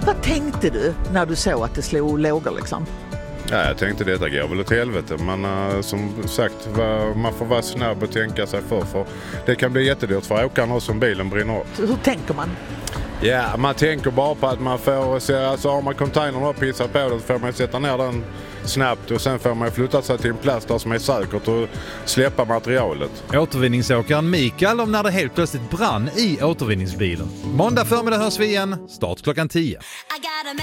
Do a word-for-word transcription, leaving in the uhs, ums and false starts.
Vad tänkte du när du såg att det slog lågor liksom? Ja, jag tänkte detta går väl åt helvete, men uh, som sagt, va, man får vara snabb och tänka sig för, för det kan bli jättedyrt för åkarna som bilen brinner upp. Hur tänker man? Ja, man tänker bara på att man får se, alltså har man containern och pissat på den så får man sätta ner den snabbt och sen får man flytta sig till en plats där som är säkert och släppa materialet. Återvinningsåkaren Mikael om när det helt plötsligt brann i återvinningsbilen. Måndag förmiddag hörs vi igen, start klockan tio.